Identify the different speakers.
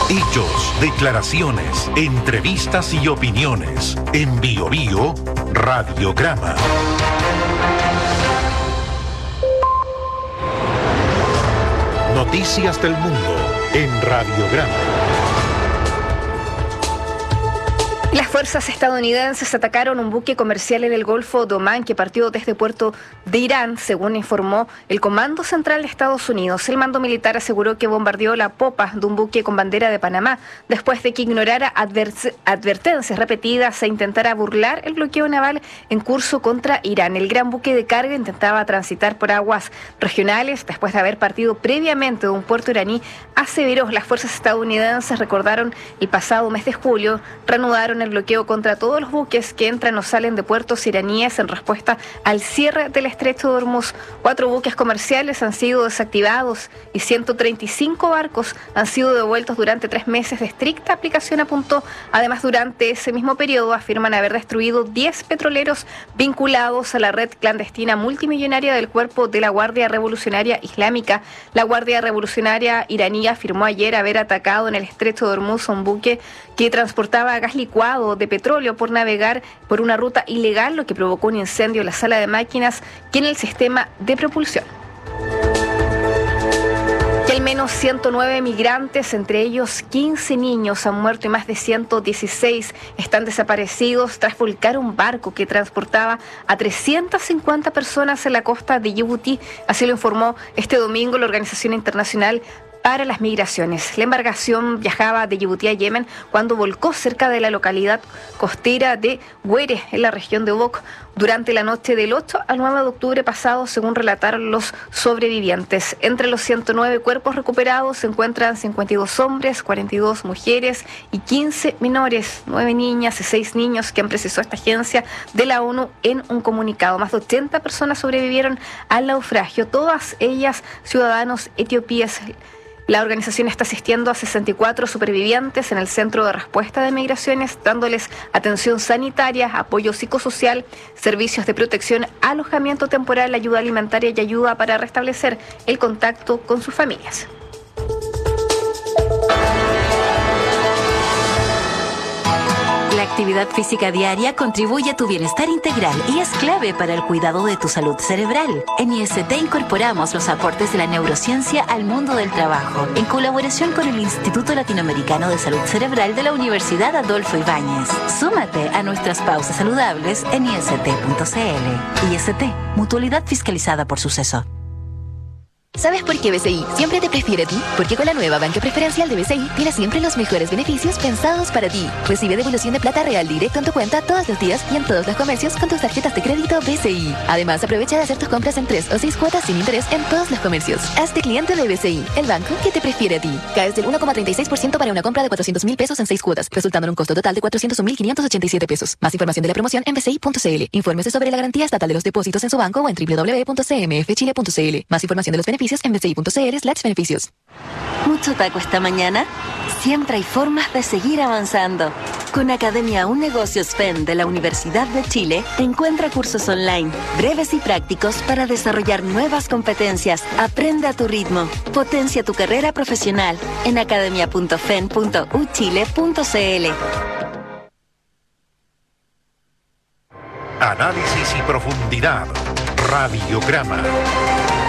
Speaker 1: Hechos, declaraciones, entrevistas y opiniones. En Bio Radiograma. Noticias del mundo en Radiograma.
Speaker 2: Las fuerzas estadounidenses atacaron un buque comercial en el Golfo de Omán que partió desde puerto de Irán, según informó el Comando Central de Estados Unidos. El mando militar aseguró que bombardeó la popa de un buque con bandera de Panamá después de que ignorara advertencias repetidas e intentara burlar el bloqueo naval en curso contra Irán. El gran buque de carga intentaba transitar por aguas regionales después de haber partido previamente de un puerto iraní, aseveró. Las fuerzas estadounidenses, recordaron, el pasado mes de julio reanudaron el bloqueo contra todos los buques que entran o salen de puertos iraníes en respuesta al cierre del estrecho de Hormuz. 4 buques comerciales han sido desactivados y 135 barcos han sido devueltos durante 3 meses de estricta aplicación, apuntó. Además, durante ese mismo periodo afirman haber destruido 10 petroleros vinculados a la red clandestina multimillonaria del Cuerpo de la Guardia Revolucionaria Islámica. La Guardia Revolucionaria iraní afirmó ayer haber atacado en el estrecho de Hormuz a un buque que transportaba gas licuado de petróleo por navegar por una ruta ilegal, lo que provocó un incendio en la sala de máquinas y en el sistema de propulsión. Y al menos 109 migrantes, entre ellos 15 niños, han muerto y más de 116 están desaparecidos tras volcar un barco que transportaba a 350 personas en la costa de Yibuti. Así lo informó este domingo la Organización Internacional para las Migraciones. La embarcación viajaba de Yibuti a Yemen cuando volcó cerca de la localidad costera de Güere, en la región de Obok, durante la noche del 8 al 9 de octubre pasado, según relataron los sobrevivientes. Entre los 109 cuerpos recuperados se encuentran 52 hombres, 42 mujeres y 15 menores, 9 niñas y 6 niños, que han precisado esta agencia de la ONU en un comunicado. Más de 80 personas sobrevivieron al naufragio, todas ellas ciudadanos etiopíes. La organización está asistiendo a 64 supervivientes en el Centro de Respuesta de Migraciones, dándoles atención sanitaria, apoyo psicosocial, servicios de protección, alojamiento temporal, ayuda alimentaria y ayuda para restablecer el contacto con sus familias.
Speaker 3: La actividad física diaria contribuye a tu bienestar integral y es clave para el cuidado de tu salud cerebral. En IST incorporamos los aportes de la neurociencia al mundo del trabajo, en colaboración con el Instituto Latinoamericano de Salud Cerebral de la Universidad Adolfo Ibáñez. Súmate a nuestras pausas saludables en ist.cl. IST, mutualidad fiscalizada por Suceso.
Speaker 4: ¿Sabes por qué BCI siempre te prefiere a ti? Porque con la nueva banca preferencial de BCI tienes siempre los mejores beneficios pensados para ti. Recibe devolución de plata real directo en tu cuenta todos los días y en todos los comercios con tus tarjetas de crédito BCI. Además, aprovecha de hacer tus compras en 3 o 6 cuotas sin interés en todos los comercios. Hazte cliente de BCI, el banco que te prefiere a ti. Caes del 1,36% para una compra de 400.000 pesos en 6 cuotas, resultando en un costo total de 401.587 pesos. Más información de la promoción en bci.cl. Infórmese sobre la garantía estatal de los depósitos en su banco o en www.cmfchile.cl. Más información de los beneficios en bci.cl/beneficios.
Speaker 3: ¿Mucho taco esta mañana? Siempre hay formas de seguir avanzando. Con Academia Un Negocios FEN de la Universidad de Chile, encuentra cursos online, breves y prácticos para desarrollar nuevas competencias. Aprende a tu ritmo. Potencia tu carrera profesional en academia.fen.uchile.cl.
Speaker 1: Análisis y profundidad. Radiograma.